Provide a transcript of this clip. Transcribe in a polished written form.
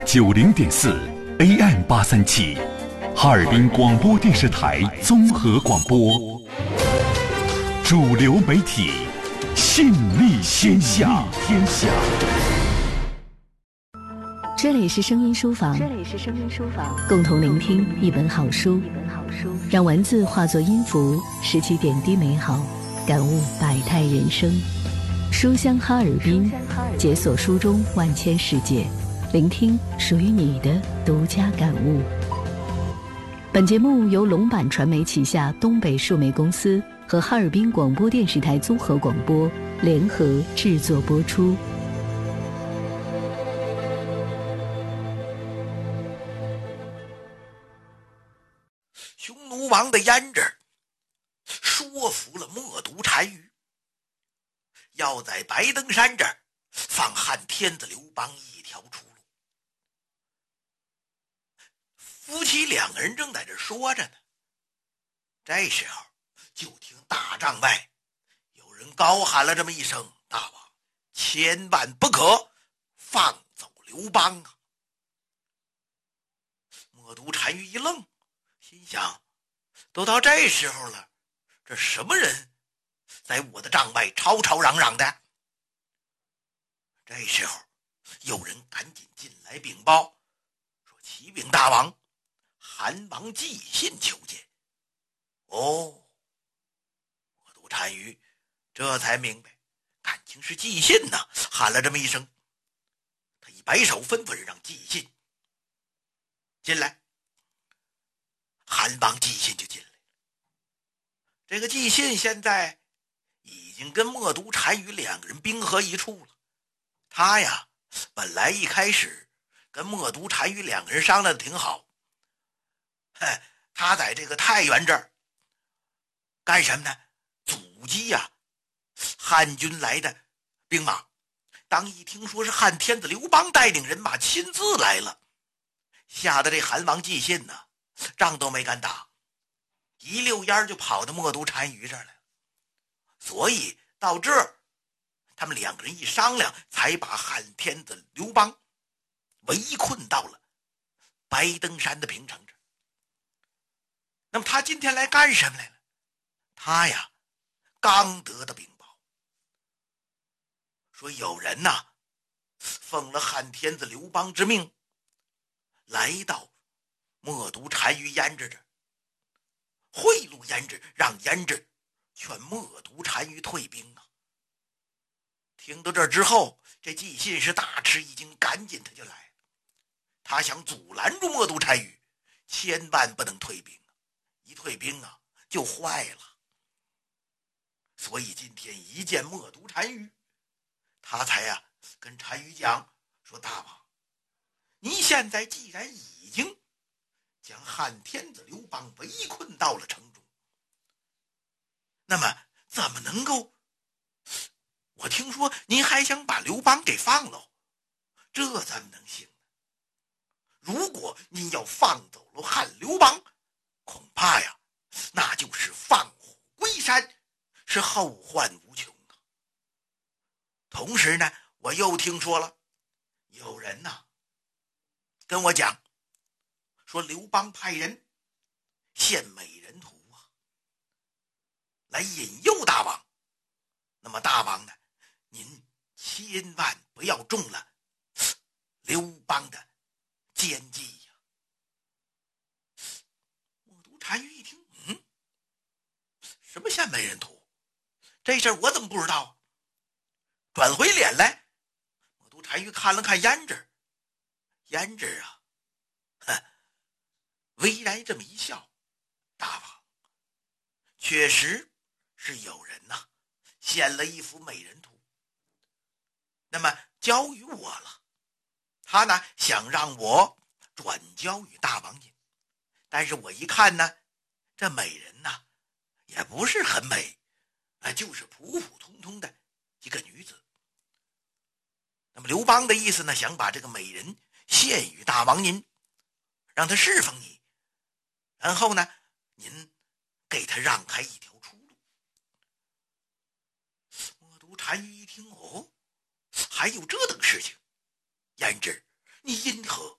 90.4 AM837，哈尔滨广播电视台综合广播，主流媒体，信力天下。 这里是声音书房，共同聆听一本好书，让文字化作音符，拾起点滴美好，感悟百态人生。书香哈尔滨，解锁书中万千世界，聆听属于你的独家感悟。本节目由龙板传媒旗下东北数媒公司和哈尔滨广播电视台综合广播联合制作播出。 匈奴王的胭脂说服了冒顿单于，要在白登山这儿放汉天子刘邦一条出路。夫妻两个人正在这说着呢，这时候就听大帐外有人高喊了这么一声：“大王，千万不可放走刘邦啊！”冒顿单于一愣，心想，都到这时候了，这什么人在我的帐外吵吵嚷嚷的？这时候有人赶紧进来禀报，说启禀大王，韩王寄信求见。哦，冒顿单于这才明白，感情是寄信呢，喊了这么一声，他一摆手吩咐人让寄信进来。韩王寄信就进来了。这个寄信现在已经跟冒顿单于两个人兵合一处了。他呀，本来一开始跟冒顿单于两个人商量的挺好，他在这个太原这儿干什么呢？阻击呀汉军来的兵马。当一听说是汉天子刘邦带领人马亲自来了，吓得这韩王寄信呢，仗都没敢打，一溜烟就跑到冒顿单于这儿来了。所以到这儿，他们两个人一商量，才把汉天子刘邦围困到了白登山的平城这儿。那么他今天来干什么来了？他呀，刚得的禀报，说有人呐，奉了汉天子刘邦之命，来到冒顿单于胭脂这儿，贿赂胭脂，让胭脂劝冒顿单于退兵啊。听到这之后，这寄信是大吃一惊，赶紧他就来了。他想阻拦住冒顿单于，千万不能退兵啊，一退兵啊就坏了。所以今天一见冒顿单于，他才跟单于讲说：“大王，你现在既然已经将汉天子刘邦围困到了城中，那么怎么能够？我听说您还想把刘邦给放了，这怎么能行呢？如果您要放走了汉刘邦，恐怕呀，那就是放虎归山，是后患无穷啊。同时呢，我又听说了，有人呐跟我讲，说刘邦派人献美人图啊，来引诱大王。那么大王呢，您千万不要中了刘邦的奸计呀。”冒顿单于一听，什么献美人图？这事儿我怎么不知道啊？转回脸来，冒顿单于看了看胭脂，胭脂啊，微然这么一笑：“大王，确实是有人呐献了一幅美人图，那么交于我了。他呢想让我转交于大王您，但是我一看呢，这美人呐也不是很美，就是普普通通的一个女子。那么刘邦的意思呢，想把这个美人献于大王您，让他侍奉你，然后呢您给他让开一条出路。”冒顿单于一听，哦，还有这等事情，胭脂你因何